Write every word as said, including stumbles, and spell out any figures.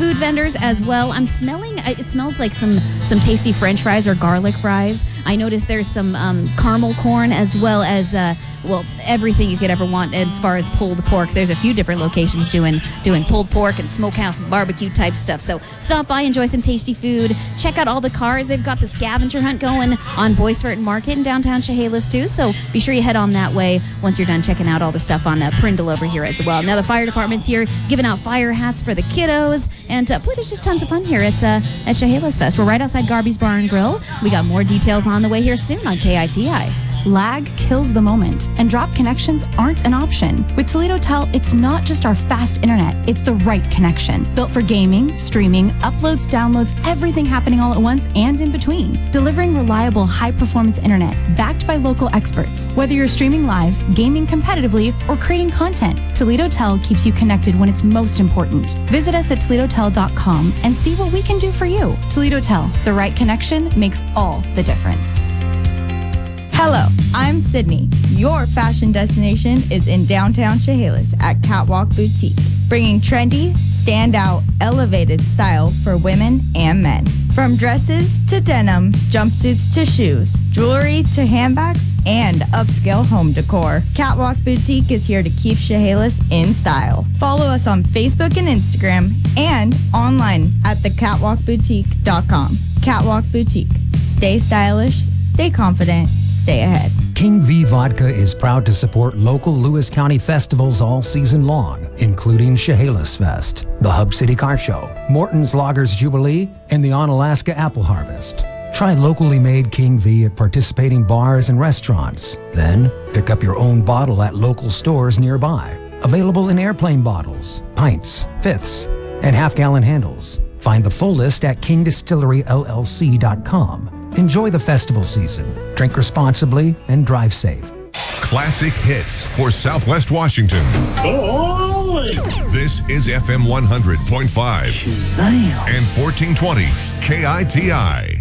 food vendors as well. I'm smelling, it smells like some, some tasty French fries or garlic fries. I noticed there's some um, caramel corn as well as, uh, well, everything you could ever want as far as pulled pork. There's a few different locations doing doing pulled pork and smokehouse barbecue type stuff. So stop by, enjoy some tasty food. Check out all the cars. They've got the scavenger hunt going on Boisvert Market in downtown Chehalis too. So be sure you head on that way once you're done checking out all the stuff on uh, Prindle over here as well. Now the fire department's here giving out fire hats for the kiddos. And uh, boy, there's just tons of fun here at, uh, at Chehalis Fest. We're right outside Garby's Bar and Grill. We got more details on the way here soon on K I T I. Lag kills the moment, and drop connections aren't an option. With Toledo Tel, it's not just our fast internet, it's the right connection. Built for gaming, streaming, uploads, downloads, everything happening all at once and in between. Delivering reliable, high-performance internet, backed by local experts. Whether you're streaming live, gaming competitively, or creating content, Toledo Tel keeps you connected when it's most important. Visit us at toledo tel dot com and see what we can do for you. Toledo Tel, the right connection makes all the difference. Hello, I'm Sydney. Your fashion destination is in downtown Chehalis at Catwalk Boutique, bringing trendy, standout, elevated style for women and men. From dresses to denim, jumpsuits to shoes, jewelry to handbags, and upscale home decor, Catwalk Boutique is here to keep Chehalis in style. Follow us on Facebook and Instagram and online at the catwalk boutique dot com. Catwalk Boutique. Stay stylish, stay confident, stay ahead. King V Vodka is proud to support local Lewis County festivals all season long, including Chehalis Fest, the Hub City Car Show, Morton's Loggers Jubilee, and the Onalaska Apple Harvest. Try locally made King V at participating bars and restaurants. Then, pick up your own bottle at local stores nearby. Available in airplane bottles, pints, fifths, and half-gallon handles. Find the full list at king distillery l l c dot com. Enjoy the festival season, drink responsibly, and drive safe. Classic hits for Southwest Washington. This is F M one hundred point five and fourteen twenty K I T I.